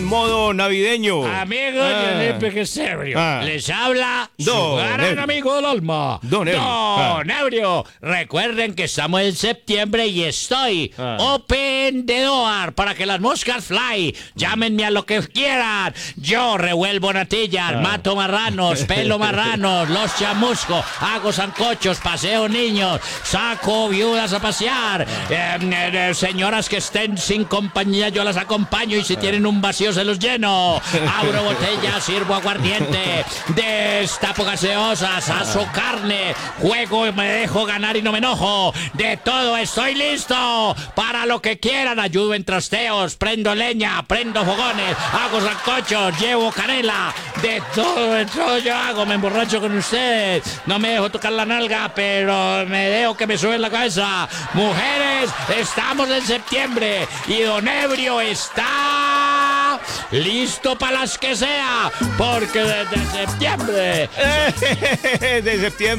modo navideño. Amigos de Peque Serio, les habla su Don gran Ebrio. amigo del alma, Don Ebrio. Don Ebrio. Recuerden que estamos en septiembre y estoy open the door para que las moscas fly. Llámenme a lo que quieran. Yo revuelvo natillas, mato marranos, pelo marranos, los chamusco, hago sancochos, paseo niños, saco viudas a pasear. Señoras que estén sin compañía, yo las acompaño y si tienen un vacío se los lleno. Abro botellas, sirvo aguardiente, destapo gaseosas, aso carne, juego y me dejo ganar y no me enojo. De todo estoy listo para lo que quieran. Ayudo en trasteos, prendo leña, prendo fogones, hago sancochos, llevo canela. De todo yo hago, me emborracho con ustedes. No me dejo tocar la nalga, pero me dejo que me suben la cabeza. Mujeres, estamos en septiembre y Don Ebrio está listo para las que sea, porque desde septiembre De septiembre.